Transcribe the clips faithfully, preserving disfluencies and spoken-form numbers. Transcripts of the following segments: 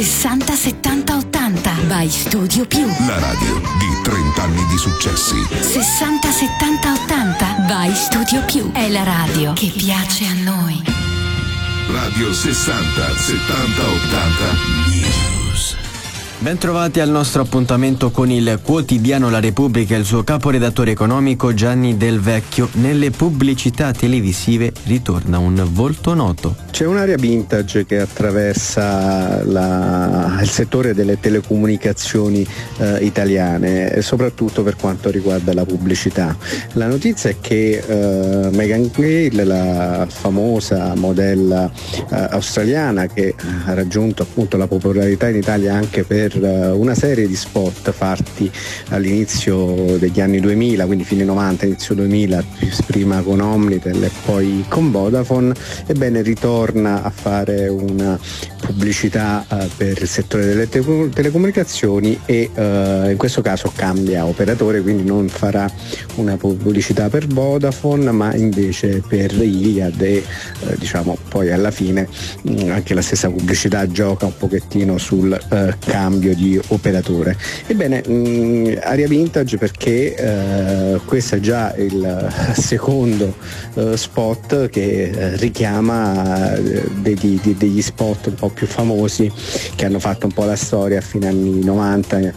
sessanta settanta ottanta by Studio Più. La radio di trenta anni di successi. sessanta settanta ottanta by Studio Più. È la radio che piace a noi. Radio sessanta settanta ottanta News. Bentrovati al nostro appuntamento con il quotidiano La Repubblica e il suo caporedattore economico Gianni Del Vecchio. Nelle pubblicità televisive ritorna un volto noto. C'è un'area vintage che attraversa la, il settore delle telecomunicazioni eh, italiane, soprattutto per quanto riguarda la pubblicità. La notizia è che eh, Meghan Gale, la famosa modella eh, australiana che ha raggiunto appunto la popolarità in Italia anche per una serie di spot fatti all'inizio degli anni duemila, quindi fine novanta, inizio duemila, prima con Omnitel e poi con Vodafone, ebbene ritorna a fare una pubblicità uh, per il settore delle te- telecomunicazioni e uh, in questo caso cambia operatore, quindi non farà una pubblicità per Vodafone ma invece per Iliad e uh, diciamo poi alla fine mh, anche la stessa pubblicità gioca un pochettino sul uh, cambio di operatore. Ebbene, mh, area vintage perché uh, questo è già il secondo uh, spot che uh, richiama uh, degli, di, degli spot un po' più famosi che hanno fatto un po' la storia a fine anni novanta uh,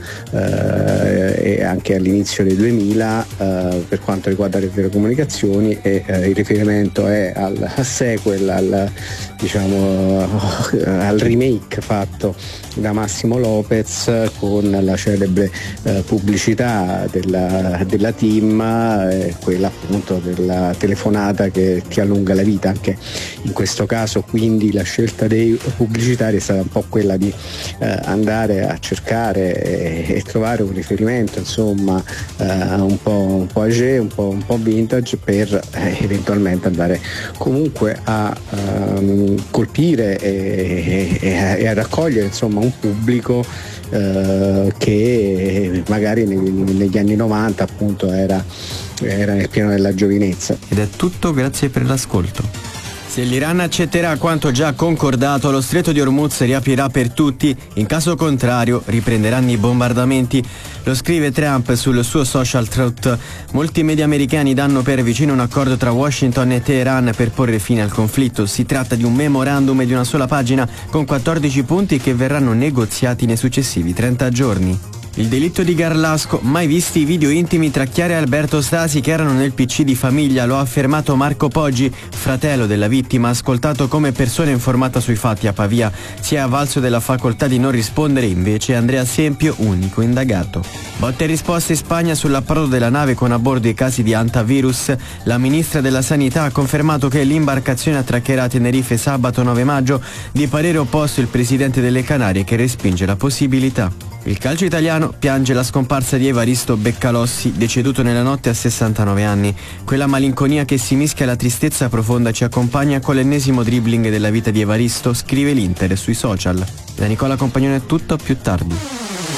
e anche all'inizio dei duemila uh, per quanto riguarda le telecomunicazioni e uh, il riferimento è al, al sequel, al, diciamo, al remake fatto da Massimo Lopez con la celebre eh, pubblicità della, della Team, eh, quella appunto della telefonata che ti allunga la vita. Anche in questo caso quindi la scelta dei pubblicitari è stata un po' quella di eh, andare a cercare e, e trovare un riferimento insomma eh, un po' un po' âgé, un po', un po' vintage per eh, eventualmente andare comunque a um, colpire e, e, e a raccogliere insomma un pubblico eh, che magari negli, negli anni novanta appunto era, era nel pieno della giovinezza. Ed è tutto, grazie per l'ascolto. Se l'Iran accetterà quanto già concordato, lo stretto di Hormuz riaprirà per tutti, in caso contrario riprenderanno i bombardamenti. Lo scrive Trump sul suo social Truth. Molti media americani danno per vicino un accordo tra Washington e Teheran per porre fine al conflitto. Si tratta di un memorandum di una sola pagina con quattordici punti che verranno negoziati nei successivi trenta giorni. Il delitto di Garlasco, mai visti i video intimi tra Chiara e Alberto Stasi che erano nel P C di famiglia, lo ha affermato Marco Poggi, fratello della vittima, ascoltato come persona informata sui fatti a Pavia. Si è avvalso della facoltà di non rispondere invece Andrea Sempio, unico indagato. Botte e risposte in Spagna sull'approdo della nave con a bordo i casi di antivirus. La ministra della Sanità ha confermato che l'imbarcazione attraccherà a Tenerife sabato nove maggio, di parere opposto il presidente delle Canarie che respinge la possibilità. Il calcio italiano piange la scomparsa di Evaristo Beccalossi, deceduto nella notte a sessantanove anni. Quella malinconia che si mischia alla tristezza profonda ci accompagna con l'ennesimo dribbling della vita di Evaristo, scrive l'Inter sui social. Da Nicola Compagnone è tutto, più tardi.